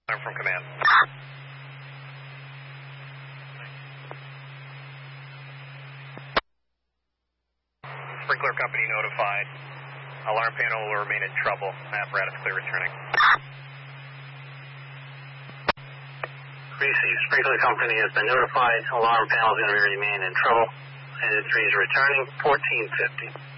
I'm from command. Sprinkler company notified. Alarm panel will remain in trouble. Apparatus clear returning. Received. Sprinkler company has been notified. Alarm panel is going to remain in trouble. Engine 3 is returning. 1450.